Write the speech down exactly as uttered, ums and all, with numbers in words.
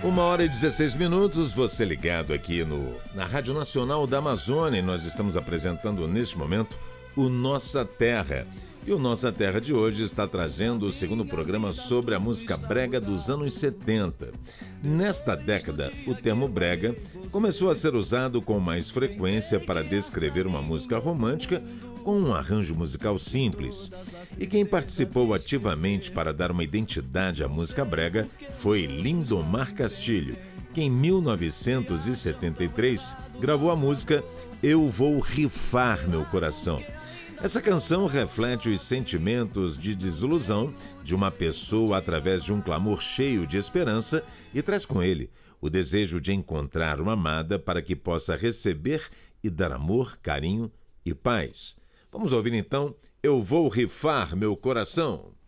Uma hora e dezesseis minutos, você ligado aqui no, na Rádio Nacional da Amazônia, e nós estamos apresentando neste momento o Nossa Terra. E o Nossa Terra de hoje está trazendo o segundo programa sobre a música brega dos anos setenta. Nesta década, o termo brega começou a ser usado com mais frequência para descrever uma música romântica com um arranjo musical simples. E quem participou ativamente para dar uma identidade à música brega foi Lindomar Castilho, que em mil novecentos e setenta e três gravou a música Eu Vou Rifar Meu Coração. Essa canção reflete os sentimentos de desilusão de uma pessoa através de um clamor cheio de esperança e traz com ele o desejo de encontrar uma amada para que possa receber e dar amor, carinho e paz. Vamos ouvir então Eu Vou Rifar Meu Coração.